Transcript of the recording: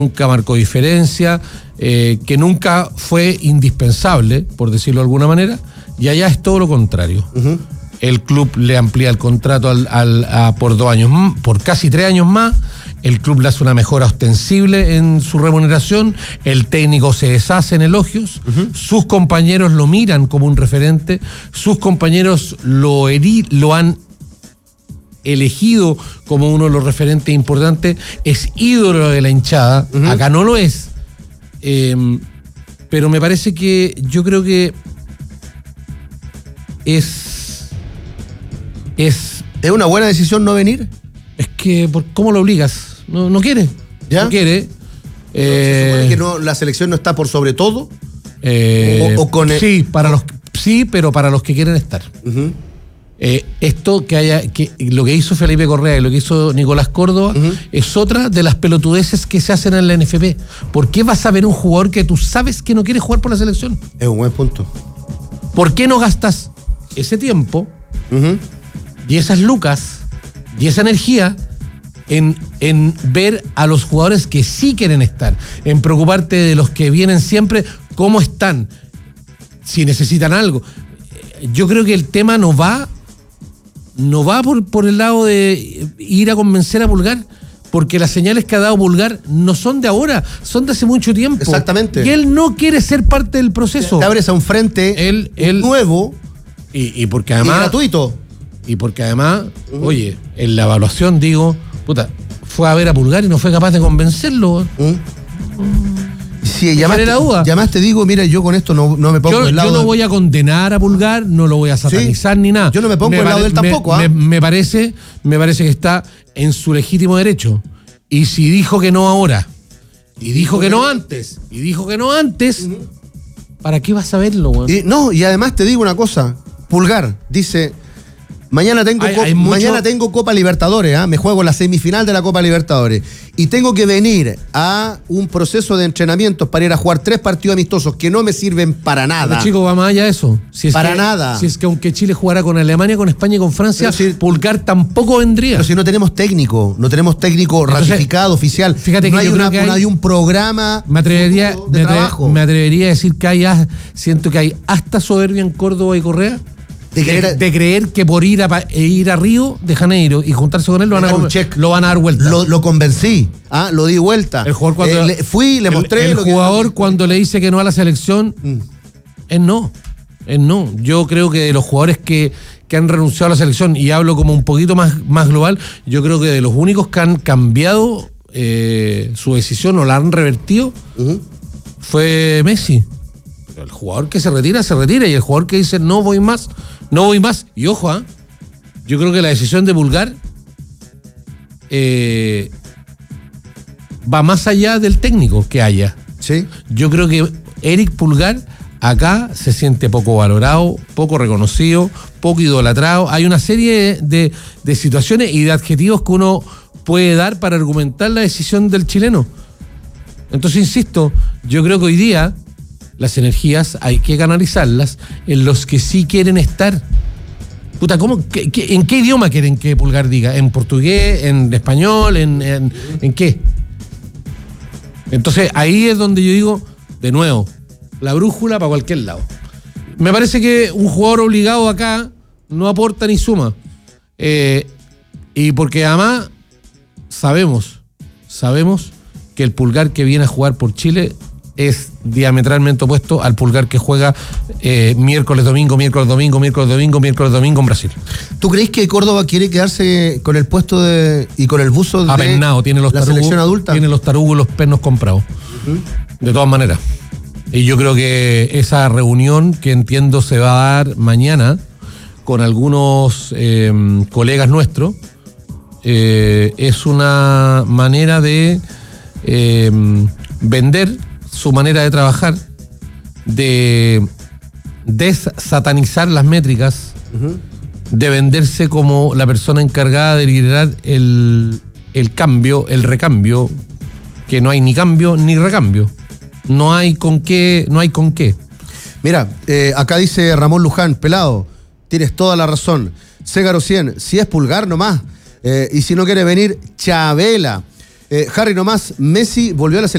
nunca marcó diferencia, que nunca fue indispensable, por decirlo de alguna manera, y allá es todo lo contrario. Uh-huh. El club le amplía el contrato por 2 años, por casi 3 años más. El club le hace una mejora ostensible en su remuneración. El técnico se deshace en elogios. Uh-huh. Sus compañeros lo miran como un referente. Sus compañeros lo han elegido como uno de los referentes importantes. Es ídolo de la hinchada. Uh-huh. Acá no lo es. Pero me parece que yo creo que es una buena decisión no venir. Es que, ¿cómo lo obligas? No quiere. ¿Ya? No quiere. ¿Se supone que la selección no está por sobre todo? Sí, pero para los que quieren estar. Uh-huh. Esto que lo que hizo Felipe Correa y lo que hizo Nicolás Córdoba, uh-huh, es otra de las pelotudeces que se hacen en la NFP. ¿Por qué vas a ver un jugador que tú sabes que no quiere jugar por la selección? Es un buen punto. ¿Por qué no gastas ese tiempo, uh-huh, y esas lucas y esa energía en ver a los jugadores que sí quieren estar, en preocuparte de los que vienen siempre, cómo están, si necesitan algo? Yo creo que el tema no va por el lado de ir a convencer a Pulgar, porque las señales que ha dado Pulgar no son de ahora, son de hace mucho tiempo. Exactamente. Y él no quiere ser parte del proceso. Te abres a un frente nuevo y porque además, y gratuito. Y porque además, uh-huh, oye, en la evaluación digo, fue a ver a Pulgar y no fue capaz de convencerlo. Uh-huh. Sí, además te digo, mira, yo con esto no me pongo del lado. Yo no voy a condenar a Pulgar, no lo voy a satanizar, ¿sí?, ni nada. Yo no me pongo del lado de él tampoco. Me parece que está en su legítimo derecho. Y si dijo que no ahora, y dijo que no antes, uh-huh, ¿para qué vas a verlo, güey? Y además te digo una cosa, Pulgar dice: Mañana tengo Copa Libertadores, me juego la semifinal de la Copa Libertadores y tengo que venir a un proceso de entrenamientos para ir a jugar 3 partidos amistosos que no me sirven para nada. Pero chicos, va más allá de eso. Nada. Si es que aunque Chile jugara con Alemania, con España y con Francia, Pulgar tampoco vendría. Pero si no tenemos técnico, ratificado, oficial. Fíjate que no hay un programa de trabajo. Me atrevería a decir que siento que hay hasta soberbia en Córdoba y Correa. De creer que por ir a Río de Janeiro y juntarse con él lo van a dar vuelta. Lo convencí, lo di vuelta. El jugador cuando le mostré. El jugador cuando le dice que no a la selección, él no. Yo creo que de los jugadores que han renunciado a la selección, y hablo como un poquito más global, yo creo que de los únicos que han cambiado su decisión o la han revertido, uh-huh, fue Messi. El jugador que se retira, y el jugador que dice no voy más. Y ojo, yo creo que la decisión de Pulgar va más allá del técnico que haya. ¿Sí? Yo creo que Eric Pulgar acá se siente poco valorado, poco reconocido, poco idolatrado. Hay una serie de situaciones y de adjetivos que uno puede dar para argumentar la decisión del chileno. Entonces, insisto, yo creo que hoy día las energías hay que canalizarlas en los que sí quieren estar. ¿En qué idioma quieren que Pulgar diga? ¿En portugués? ¿En español? ¿En qué? Entonces ahí es donde yo digo, de nuevo, la brújula para cualquier lado. Me parece que un jugador obligado acá no aporta ni suma. Y porque además sabemos que el Pulgar que viene a jugar por Chile es diametralmente opuesto al Pulgar que juega miércoles, domingo en Brasil. ¿Tú crees que Córdoba quiere quedarse con el puesto y con el buzo de apennado, tiene los la tarugos, selección adulta? Tiene los tarugos, los pernos comprados. Uh-huh. De todas maneras. Y yo creo que esa reunión que entiendo se va a dar mañana con algunos colegas nuestros es una manera de vender su manera de trabajar, de desatanizar las métricas, uh-huh, de venderse como la persona encargada de liderar el cambio, el recambio, que no hay ni cambio ni recambio. No hay con qué. Mira, acá dice Ramón Luján: pelado, tienes toda la razón. Ségaro 100, si es Pulgar nomás, y si no quiere venir, Chabela. Harry nomás, Messi volvió a la selección.